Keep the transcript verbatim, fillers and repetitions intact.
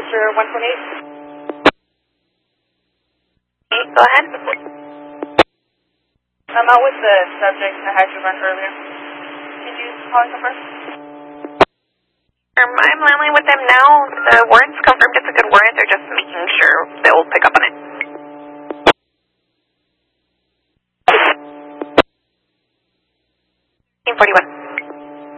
Roger, one twenty-eight. Go ahead. I'm out with the subject I had you run earlier. Can you call and confirm? Um, I'm landing with them now. The warrant's confirmed it's a good warrant. They're just making sure they'll pick up on it. forty-one.